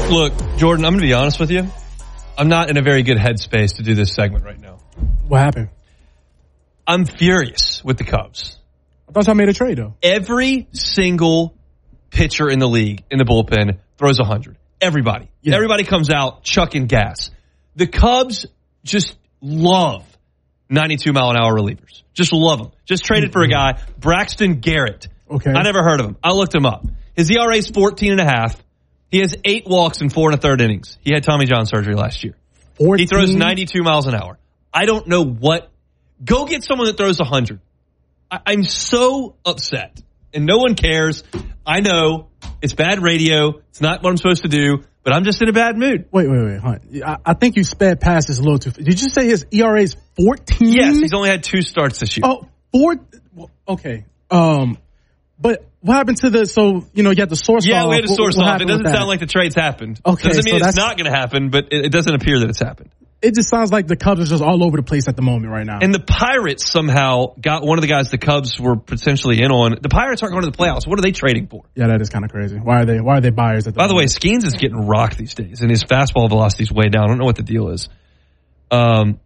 Look, Jordan, I'm going to be honest with you. I'm not in a very good headspace to do this segment right now. What happened? I'm furious with the Cubs. I thought y'all made a trade, though. Every single pitcher in the league, in the bullpen, throws 100. Everybody. Yeah. Everybody comes out chucking gas. The Cubs just love 92-mile-an-hour relievers. Just love them. Just traded for a guy, Braxton Garrett. Okay. I never heard of him. I looked him up. His ERA is 14.5. He has 8 walks in 4 1/3 innings. He had Tommy John surgery last year. 14? He throws 92 miles an hour. I don't know what. Go get someone that throws 100. I'm so upset, and no one cares. I know it's bad radio. It's not what I'm supposed to do, but I'm just in a bad mood. Wait, Hunt. I think you sped past this a little too fast. Did you say his ERA is 14? Yes, he's only had 2 starts this year. Oh, 4. Okay. But what happened to you got the source off. Yeah, we had a source off. It doesn't sound like the trade's happened. Okay. Doesn't mean it's not going to happen, but it doesn't appear that it's happened. It just sounds like the Cubs are just all over the place at the moment right now. And the Pirates somehow got one of the guys the Cubs were potentially in on. The Pirates aren't going to the playoffs. What are they trading for? Yeah, that is kind of crazy. Why are they buyers at the By the way, moment? Skeens is getting rocked these days, and his fastball velocity is way down. I don't know what the deal is. I'm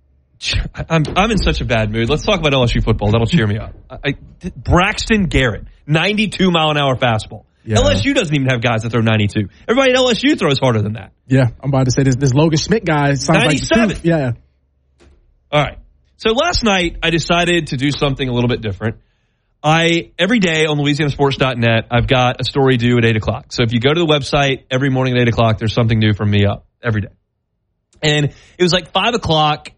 in such a bad mood. Let's talk about LSU football. That'll cheer me up. Braxton Garrett, 92-mile-an-hour fastball. Yeah. LSU doesn't even have guys that throw 92. Everybody at LSU throws harder than that. Yeah, I'm about to say this Logan Schmidt guy sounds 97. Like yeah. All right. So last night I decided to do something a little bit different. Every day on LouisianaSports.net, I've got a story due at 8 o'clock. So if you go to the website every morning at 8 o'clock, there's something new from me up every day. And it was like 5 o'clock,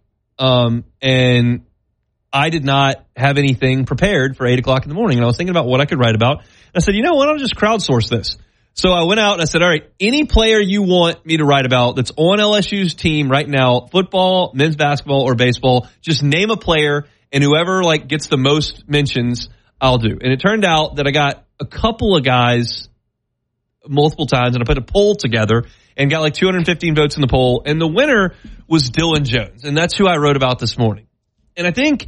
and I did not have anything prepared for 8 o'clock in the morning. And I was thinking about what I could write about. I said, you know what, I'll just crowdsource this. So I went out and I said, all right, any player you want me to write about that's on LSU's team right now, football, men's basketball, or baseball, just name a player, and whoever gets the most mentions, I'll do. And it turned out that I got a couple of guys multiple times, and I put a poll together and got 215 votes in the poll, and the winner was Dylan Jones, and that's who I wrote about this morning. And I think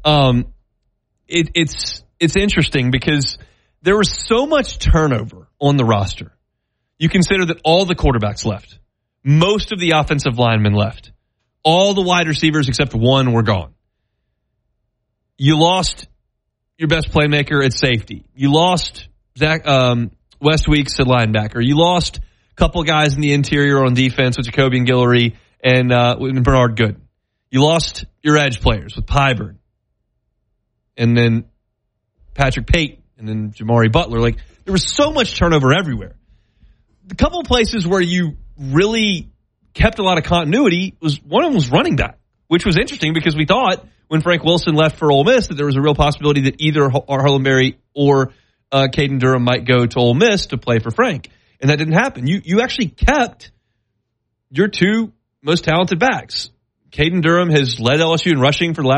it's interesting because there was so much turnover on the roster. You consider that all the quarterbacks left. Most of the offensive linemen left. All the wide receivers except one were gone. You lost your best playmaker at safety. You lost West Weeks at linebacker. You lost a couple guys in the interior on defense with Jacoby and Guillory and Bernard Gooden. You lost your edge players with Pyburn. And then Patrick Payton. And then Jamari Butler. There was so much turnover everywhere. The couple of places where you really kept a lot of continuity one of them was running back, which was interesting because we thought when Frank Wilson left for Ole Miss that there was a real possibility that either Harlan Berry or Caden Durham might go to Ole Miss to play for Frank. And that didn't happen. You actually kept your 2 most talented backs. Caden Durham has led LSU in rushing for the last